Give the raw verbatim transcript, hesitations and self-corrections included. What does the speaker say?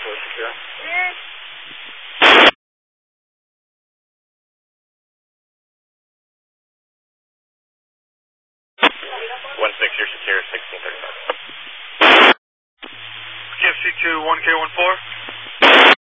One six, you're secure, sixteen thirty-five. K F C two, one K one four.